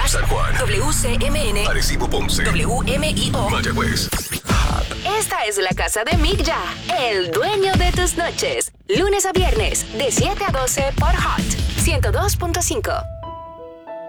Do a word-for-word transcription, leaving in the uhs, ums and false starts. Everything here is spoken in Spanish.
San Juan, W C M N, Arecibo, Ponce, W M I O, Mayagüez. Esta es la casa de Mick Ya, el dueño de tus noches. Lunes a viernes, de siete a doce por Hot ciento dos punto cinco.